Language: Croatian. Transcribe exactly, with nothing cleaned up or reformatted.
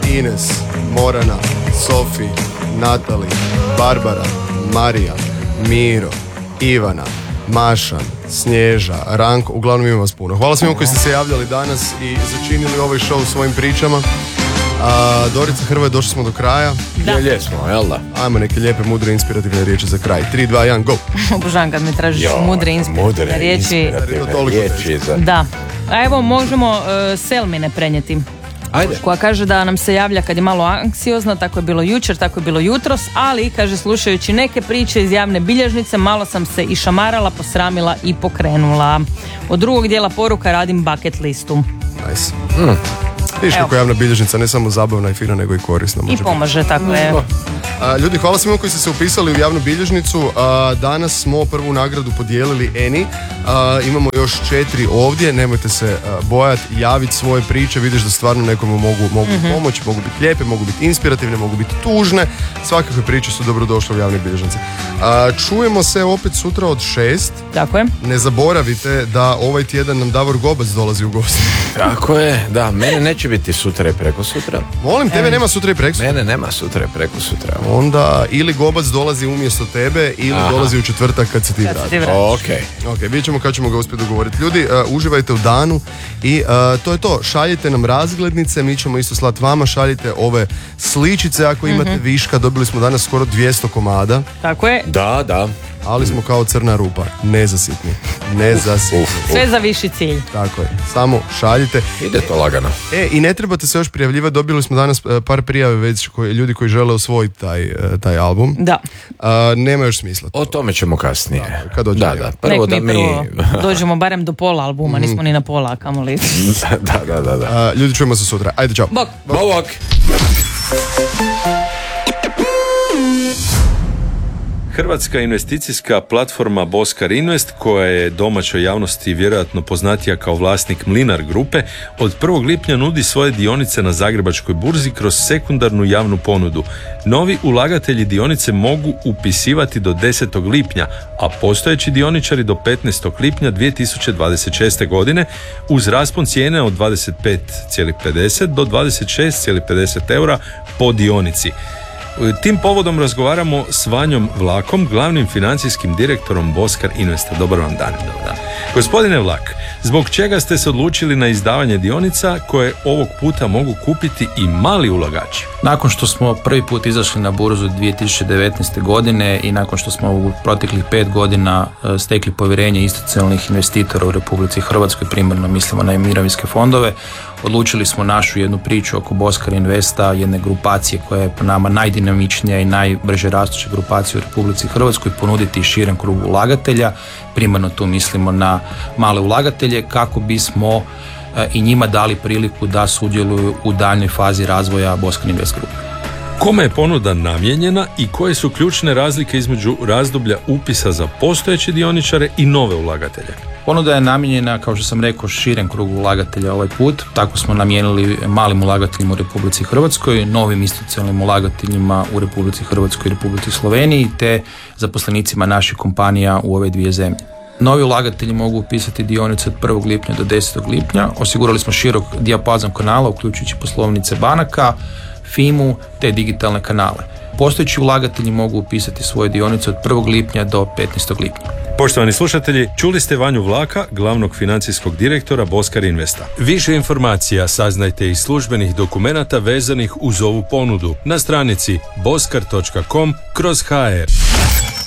Ines, Morana, Sofi, Natali, Barbara, Marija, Miro, Ivana, Mašan, Snježa, Ranko, uglavnom imam vas puno. Hvala svima koji ste se javljali danas i začinili ovaj show svojim pričama. A, Dorica Hrvoje, došli smo do kraja. Da. Je, smo, jel da? Ajmo neke lijepe, mudre, inspirativne riječi za kraj. tri, dva, jedan, go! Obožavam kad mi tražiš jo, mudre, inspirativne riječi. Inspirativne riječi za... Da. A evo možemo uh, Selmine prenijeti. Ajde. Koja kaže da nam se javlja kad je malo anksiozna, tako je bilo jučer, tako je bilo jutros, ali kaže slušajući neke priče iz javne bilježnice malo sam se i šamarala, posramila i pokrenula. Od drugog dijela poruka radim bucket listu. Nice. Mm. Viš kako javna bilježnica ne samo zabavna i fina, nego i korisna. I pomaže, tako je. A, ljudi, hvala svima koji ste se upisali u javnu bilježnicu. A, danas smo prvu nagradu podijelili Eni. A, imamo još četiri ovdje. Nemojte se a, bojati, javiti svoje priče. Vidiš da stvarno nekome mogu, mogu mm-hmm. pomoći, mogu biti lijepe, mogu biti inspirativne, mogu biti tužne. Svakakve priče su dobrodošle u javnoj bilježnici. A, čujemo se opet sutra od šest. Tako je. Ne zaboravite da ovaj tjedan nam Davor Gobac dolazi u gosti. Tako je, da, mene neće biti sutra i preko sutra. Molim, tebe nema sutra i preko sutra? Mene nema sutra i preko sutra. Onda ili Gobac dolazi umjesto tebe ili Aha. dolazi u četvrtak kad se ti vratiš. Ok. Ok, vidjet ćemo kad ćemo ga uspjeti dogovoriti. Ljudi, uh, uživajte u danu i uh, to je to. Šaljite nam razglednice, mi ćemo isto slati vama. Šaljite ove sličice ako imate mm-hmm. viška. Dobili smo danas skoro dvjesto komada. Tako je. Da, da. Ali smo kao crna rupa, nezasitni. Nezasitni. Uf, uf. Sve za viši cilj. Tako je, samo šaljite. Ide to lagano. E, i ne trebate se još prijavljivati, dobili smo danas par prijave već koji, ljudi koji žele osvojiti taj, taj album. Da. A, nema još smisla. O tome ćemo kasnije. Da, kad dođemo. Da, da. Prvo Nek mi da mi... prvo dođemo barem do pola albuma, mm. nismo ni na pola, kamo li. da, da, da. da. A, ljudi, čujemo se sutra. Ajde, čao. Bok. Bok. Bok. Hrvatska investicijska platforma Boskar Invest, koja je domaćoj javnosti vjerojatno poznatija kao vlasnik Mlinar grupe, od prvog lipnja nudi svoje dionice na Zagrebačkoj burzi kroz sekundarnu javnu ponudu. Novi ulagatelji dionice mogu upisivati do desetog lipnja, a postojeći dioničari do petnaestog lipnja dvije tisuće dvadeset šeste. godine uz raspon cijene od dvadeset pet zarez pedeset do dvadeset šest zarez pedeset eura po dionici. Tim povodom razgovaramo s Vanjom Vlakom, glavnim financijskim direktorom Boskar Investa. Dobar vam dan. Dobar dan. Gospodine Vlak, zbog čega ste se odlučili na izdavanje dionica koje ovog puta mogu kupiti i mali ulagači? Nakon što smo prvi put izašli na burzu dvije tisuće devetnaeste. godine i nakon što smo u proteklih pet godina stekli povjerenje institucionalnih investitora u Republici Hrvatskoj, primarno mislimo na mirovinske fondove, odlučili smo našu jednu priču oko Boskar Investa, jedne grupacije koja je po nama najdinamičnija i najbrže rastuća grupacija u Republici Hrvatskoj, ponuditi širem krugu ulagatelja, primarno tu mislimo na male ulagatelje, kako bismo i njima dali priliku da sudjeluju u daljnjoj fazi razvoja Boskar Invest grupe. Kome je ponuda namijenjena i koje su ključne razlike između razdoblja upisa za postojeće dioničare i nove ulagatelje? Ponuda je namijenjena, kao što sam rekao, širem krugu ulagatelja ovaj put. Tako smo namijenili malim ulagateljima u Republici Hrvatskoj, novim institucionalnim ulagateljima u Republici Hrvatskoj i Republici Sloveniji, te zaposlenicima naših kompanija u ove dvije zemlje. Novi ulagatelji mogu upisati dionice od prvog lipnja do desetog lipnja. Osigurali smo širok dijapazon kanala, uključujući poslovnice banaka, fimu te digitalne kanale. Postojeći ulagatelji mogu upisati svoje dionice od prvog lipnja do petnaestog lipnja. Poštovani slušatelji, čuli ste Vanju Vlaka, glavnog financijskog direktora Boskar Investa. Više informacija saznajte iz službenih dokumenata vezanih uz ovu ponudu na stranici boskar točka com kroz ha er.